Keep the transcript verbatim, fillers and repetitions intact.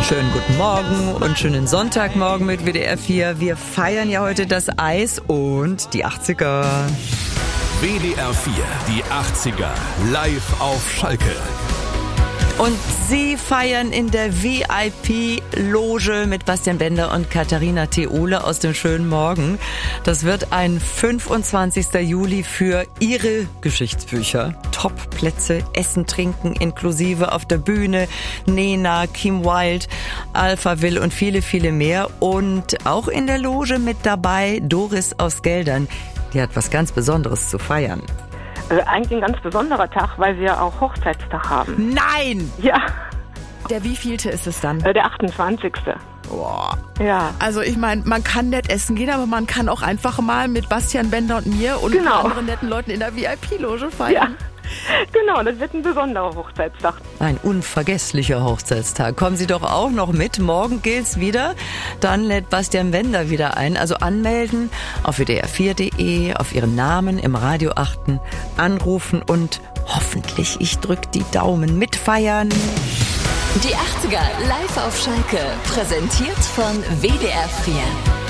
Schönen guten Morgen und schönen Sonntagmorgen mit W D R vier. Wir feiern ja heute das Eis und die achtziger. W D R vier, die achtziger, live auf Schalke. Und sie feiern in der V I P-Loge mit Bastian Bender und Katharina Theole aus dem schönen Morgen. Das wird ein fünfundzwanzigster Juli für ihre Geschichtsbücher. Top-Plätze, Essen, Trinken inklusive auf der Bühne. Nena, Kim Wilde, Alphaville und viele, viele mehr. Und auch in der Loge mit dabei Doris aus Geldern. Die hat was ganz Besonderes zu feiern. Also eigentlich ein ganz besonderer Tag, weil wir auch Hochzeitstag haben. Nein! Ja. Der wievielte ist es dann? Der achtundzwanzigste Boah. Ja. Also ich meine, man kann nett essen gehen, aber man kann auch einfach mal mit Bastian Bender und mir und genau. anderen netten Leuten in der V I P-Loge feiern. Ja. Genau, das wird ein besonderer Hochzeitstag. Ein unvergesslicher Hochzeitstag. Kommen Sie doch auch noch mit. Morgen gilt's wieder. Dann lädt Bastian Bender wieder ein. Also anmelden auf w d r vier punkt d e, auf Ihren Namen im Radio achten, anrufen und hoffentlich, ich drück die Daumen, mitfeiern. Die achtziger live auf Schalke. Präsentiert von W D R vier.